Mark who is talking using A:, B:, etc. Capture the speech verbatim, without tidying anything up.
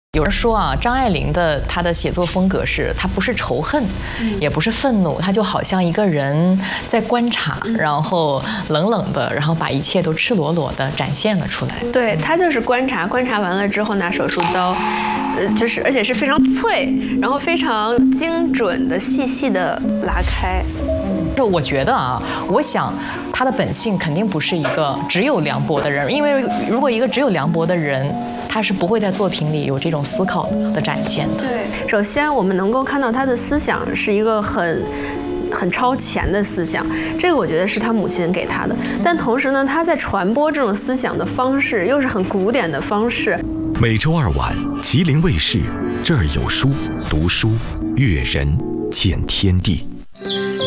A: 有人说啊，张爱玲的她的写作风格是，她不是仇恨，嗯、也不是愤怒，她就好像一个人在观察，嗯、然后冷冷的，然后把一切都赤裸裸的展现了出来。
B: 对，她就是观察，观察完了之后拿手术刀，呃，就是而且是非常脆，然后非常精准的、细细的拉开。
A: 就我觉得啊，我想他的本性肯定不是一个只有凉薄的人，因为如果一个只有凉薄的人，他是不会在作品里有这种思考的展现的。
B: 对，首先我们能够看到他的思想是一个很很超前的思想，这个我觉得是他母亲给他的。但同时呢，他在传播这种思想的方式又是很古典的方式。
C: 每周二晚，吉林卫视《这儿有书》，读书阅人见天地。